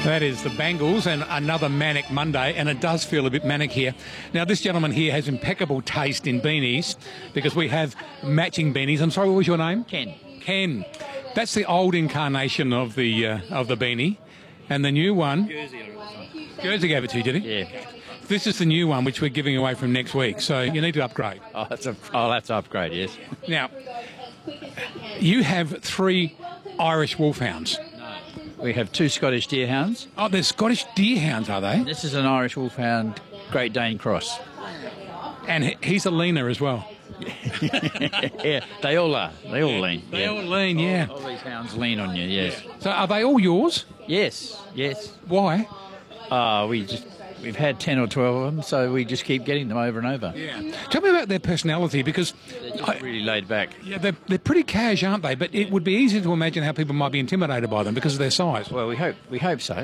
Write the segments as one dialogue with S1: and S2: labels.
S1: That is the Bangles and another manic Monday, and it does feel a bit manic here. Now, this gentleman here has impeccable taste in beanies because we have matching beanies. I'm sorry, what was your name?
S2: Ken.
S1: Ken. That's the old incarnation of the beanie, and the new one. Jersey gave it to you, did he?
S2: Yeah.
S1: This is the new one, which we're giving away from next week. So you need to upgrade.
S2: I'll have to upgrade, yes.
S1: Now, you have 3 Irish wolfhounds.
S2: We have 2 Scottish Deerhounds.
S1: Oh, they're Scottish Deerhounds, are they?
S2: This is an Irish Wolfhound Great Dane cross.
S1: And he's a leaner as well.
S2: Yeah, they all are. They all lean.
S1: They all lean, yeah.
S2: All these hounds lean on you, yes.
S1: So are they all yours?
S2: Yes, yes.
S1: Why?
S2: We've had 10 or 12 of them, so we just keep getting them over and over.
S1: Yeah. Tell me about their personality, because
S2: They're just really laid back.
S1: yeah, they're pretty cash, aren't they? But it would be easy to imagine how people might be intimidated by them because of their size.
S2: Well, we hope so.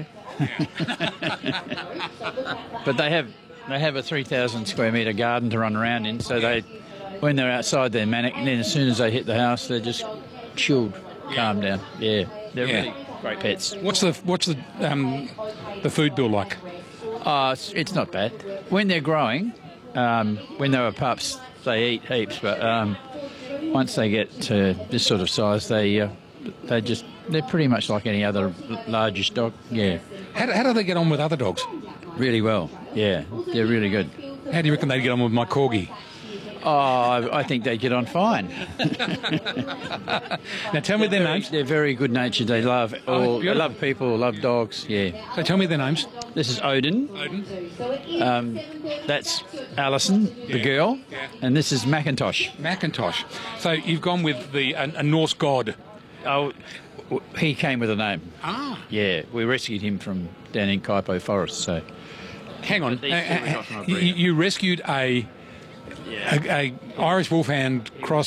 S2: But they have a 3,000 square metre garden to run around in, so when they're outside they're manic, and then as soon as they hit the house they're just chilled, calm down. Yeah, they're really great pets.
S1: What's the food bill like?
S2: It's not bad. When they're growing, when they were pups, they eat heaps, but once they get to this sort of size, they're pretty much like any other largish dog. Yeah,
S1: How do they get on with other dogs?
S2: really well. Yeah, they're really good.
S1: How do you reckon they get on with my corgi?
S2: Oh, I think they get on fine.
S1: Now tell me their names.
S2: They're very good natured. They love they love people, love dogs. Yeah.
S1: So tell me their names.
S2: This is Odin. That's Alison, the girl, and this is Macintosh.
S1: Macintosh. So you've gone with a Norse god.
S2: Oh, he came with a name.
S1: Ah.
S2: Yeah, we rescued him from down in Kaipo Forest. So
S1: Hang on.
S2: These two we got from a breeder.
S1: You rescued a Irish Wolfhound cross